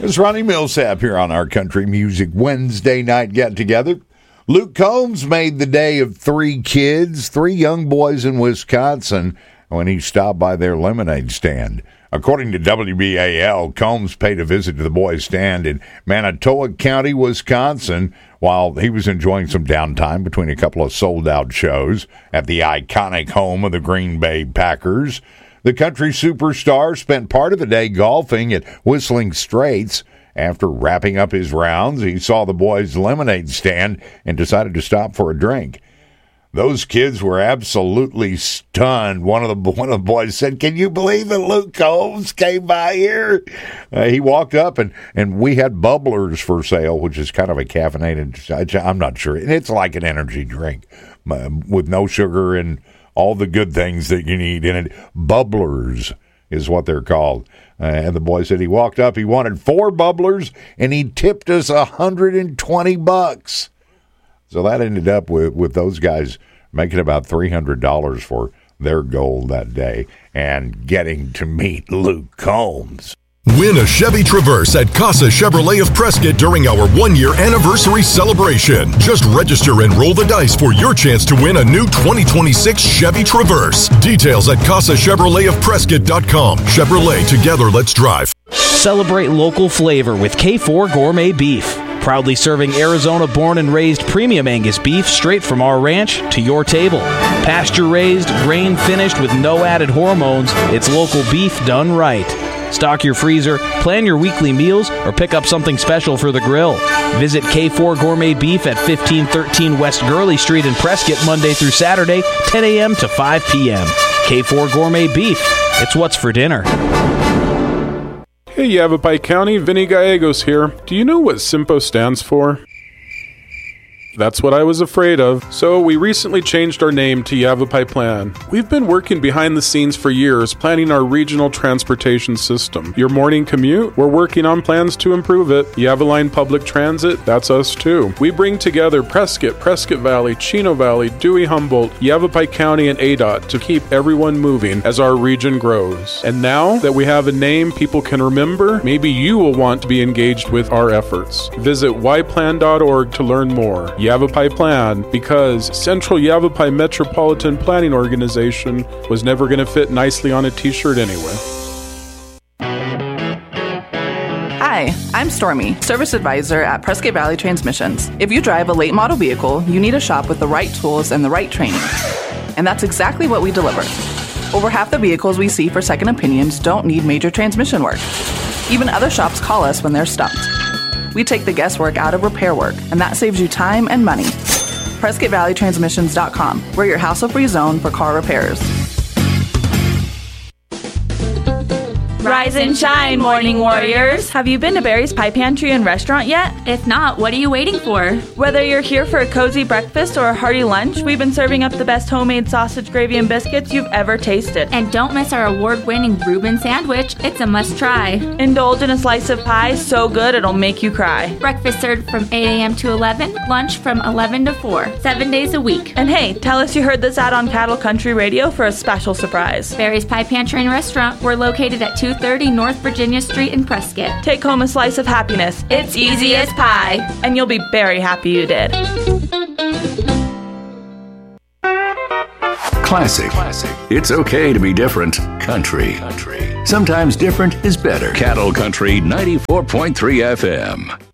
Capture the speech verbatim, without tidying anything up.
It's Ronnie Millsap here on our Country Music Wednesday night get-together. Luke Combs made the day of three kids, three young boys in Wisconsin, when he stopped by their lemonade stand. According to W B A L, Combs paid a visit to the boys' stand in Manitowoc County, Wisconsin, while he was enjoying some downtime between a couple of sold-out shows at the iconic home of the Green Bay Packers. The country superstar spent part of the day golfing at Whistling Straits. After wrapping up his rounds, he saw the boys' lemonade stand and decided to stop for a drink. Those kids were absolutely stunned. One of the one of the boys said, "Can you believe it? Luke Combs came by here." Uh, he walked up, and, and we had bubblers for sale, which is kind of a caffeinated, I'm not sure. It's like an energy drink uh, with no sugar and all the good things that you need in it. Bubblers is what they're called. Uh, and the boy said he walked up, he wanted four bubblers, and he tipped us one hundred twenty bucks. So that ended up with, with those guys making about three hundred dollars for their goal that day and getting to meet Luke Combs. Win a Chevy Traverse at Casa Chevrolet of Prescott during our one-year anniversary celebration. Just register and roll the dice for your chance to win a new twenty twenty-six Chevy Traverse. Details at casa chevrolet of prescott dot com. Chevrolet, together let's drive. Celebrate local flavor with K four Gourmet Beef. Proudly serving Arizona-born and raised premium Angus beef straight from our ranch to your table. Pasture-raised, grain-finished with no added hormones, it's local beef done right. Stock your freezer, plan your weekly meals, or pick up something special for the grill. Visit K four Gourmet Beef at fifteen thirteen West Gurley Street in Prescott Monday through Saturday, ten a.m. to five p.m. K four Gourmet Beef. It's what's for dinner. Hey Yavapai County, Vinny Gallegos here. Do you know what SIMPO stands for? That's what I was afraid of. So we recently changed our name to Yavapai Plan. We've been working behind the scenes for years, planning our regional transportation system. Your morning commute? We're working on plans to improve it. Yavaline Public Transit? That's us too. We bring together Prescott, Prescott Valley, Chino Valley, Dewey Humboldt, Yavapai County, and A D O T to keep everyone moving as our region grows. And now that we have a name people can remember, maybe you will want to be engaged with our efforts. Visit y plan dot org to learn more. Yavapai Plan, because Central Yavapai Metropolitan Planning Organization was never going to fit nicely on a t-shirt anyway. Hi, I'm Stormy, Service Advisor at Prescott Valley Transmissions. If you drive a late model vehicle, you need a shop with the right tools and the right training. And that's exactly what we deliver. Over half the vehicles we see for second opinions don't need major transmission work. Even other shops call us when they're stumped. We take the guesswork out of repair work, and that saves you time and money. Prescott Valley Transmissions dot com. We're your hassle-free zone for car repairs. Rise and shine, morning warriors. Have you been to Barry's Pie Pantry and Restaurant yet? If not, what are you waiting for? Whether you're here for a cozy breakfast or a hearty lunch, we've been serving up the best homemade sausage, gravy, and biscuits you've ever tasted. And don't miss our award-winning Reuben sandwich. It's a must-try. Indulge in a slice of pie so good it'll make you cry. Breakfast served from eight a.m. to eleven, lunch from eleven to four, seven days a week. And hey, tell us you heard this ad on Cattle Country Radio for a special surprise. Barry's Pie Pantry and Restaurant. We're located at two thirty North Virginia Street in Prescott. Take home a slice of happiness. It's easy as pie. And you'll be very happy you did. Classic. Classic. It's okay to be different. Country. Country. Sometimes different is better. Cattle Country ninety-four point three F M.